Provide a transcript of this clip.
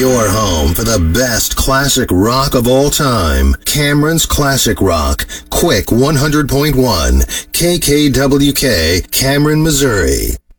your home for the best classic rock of all time. Cameron's Classic Rock, Quick 100.1, KKWK, Cameron, Missouri.